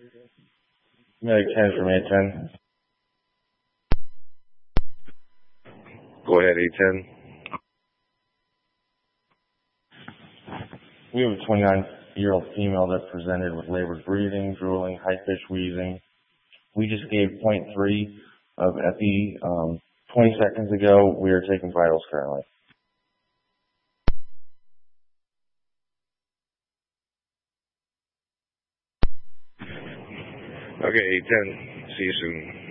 Medic 10 from A10. Go ahead, A10. We have a 29-year-old female that presented with labored breathing, drooling, high-pitched wheezing. We just gave 0.3 of epi 20 seconds ago. We are taking vitals currently. Okay, A10. See you soon.